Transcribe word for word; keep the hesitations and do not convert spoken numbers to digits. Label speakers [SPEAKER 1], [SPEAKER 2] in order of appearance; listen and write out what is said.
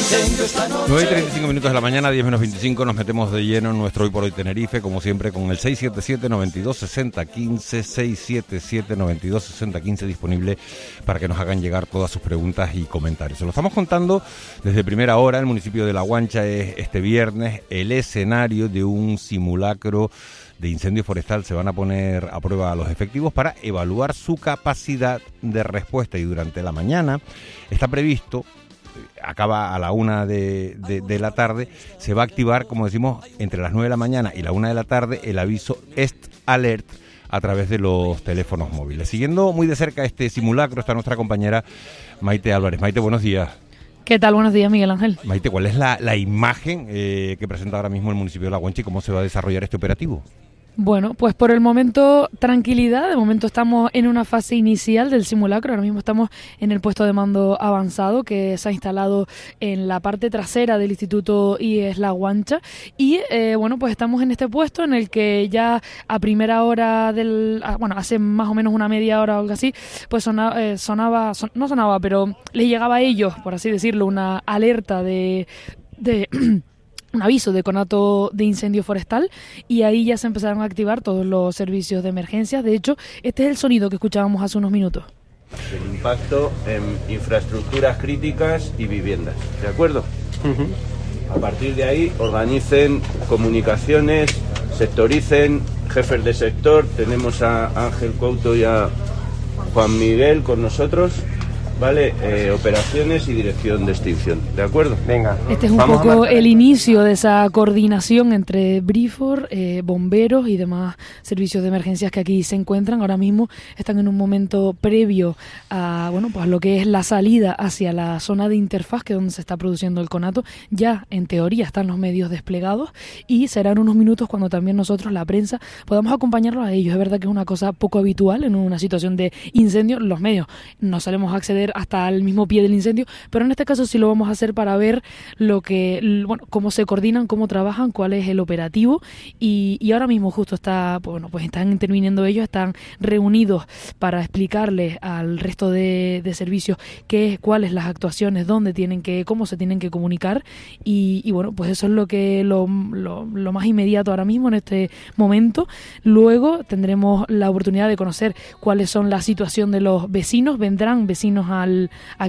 [SPEAKER 1] nueve y treinta y cinco minutos de la mañana, diez menos veinticinco, nos metemos de lleno en nuestro Hoy por Hoy Tenerife, como siempre con el seis siete siete, nueve dos seis cero uno cinco, seis siete siete, nueve dos seis cero uno cinco, disponible para que nos hagan llegar todas sus preguntas y comentarios. Se lo estamos contando desde primera hora. El municipio de La Guancha es este viernes el escenario de un simulacro de incendio forestal. Se van a poner a prueba a los efectivos para evaluar su capacidad de respuesta, y durante la mañana está previsto, acaba a la una de, de, de la tarde, se va a activar, como decimos, entre las nueve de la mañana y la una de la tarde, el aviso Est Alert a través de los teléfonos móviles. Siguiendo muy de cerca este simulacro está nuestra compañera Maite Álvarez. Maite, buenos días.
[SPEAKER 2] ¿Qué tal? Buenos días, Miguel Ángel.
[SPEAKER 1] Maite, ¿cuál es la, la imagen eh, que presenta ahora mismo el municipio de La Guancha y cómo se va a desarrollar este operativo?
[SPEAKER 2] Bueno, pues por el momento tranquilidad. De momento estamos en una fase inicial del simulacro. Ahora mismo estamos en el puesto de mando avanzado que se ha instalado en la parte trasera del Instituto I E S La Guancha. Y eh, bueno, pues estamos en este puesto en el que ya a primera hora del... Bueno, hace más o menos una media hora o algo así, pues sonaba, eh, sonaba son, no sonaba, pero les llegaba a ellos, por así decirlo, una alerta de... de un aviso de conato de incendio forestal, y ahí ya se empezaron a activar todos los servicios de emergencias. De hecho, este es el sonido que escuchábamos hace unos minutos.
[SPEAKER 3] El impacto en infraestructuras críticas y viviendas, ¿de acuerdo? Uh-huh. A partir de ahí organicen comunicaciones, sectoricen, jefes de sector. Tenemos a Ángel Couto y a Juan Miguel con nosotros. Vale, eh, operaciones y dirección de extinción, ¿de acuerdo? Venga.
[SPEAKER 2] Este es un
[SPEAKER 3] Vamos
[SPEAKER 2] poco el inicio de esa coordinación entre Brifor, eh, bomberos y demás servicios de emergencias que aquí se encuentran. Ahora mismo están en un momento previo a, bueno, pues lo que es la salida hacia la zona de interfaz, que es donde se está produciendo el conato. Ya, en teoría, están los medios desplegados y serán unos minutos cuando también nosotros, la prensa, podamos acompañarlos a ellos. Es verdad que es una cosa poco habitual en una situación de incendio. Los medios no solemos acceder hasta el mismo pie del incendio, pero en este caso sí lo vamos a hacer para ver lo que, bueno, cómo se coordinan, cómo trabajan, cuál es el operativo, y, y ahora mismo justo está, bueno, pues están interviniendo ellos, están reunidos para explicarles al resto de, de servicios qué es, cuáles las actuaciones, dónde tienen que, cómo se tienen que comunicar, y, y bueno, pues eso es lo que lo, lo, lo más inmediato ahora mismo en este momento. Luego tendremos la oportunidad de conocer cuáles son la situación de los vecinos. Vendrán vecinos al, a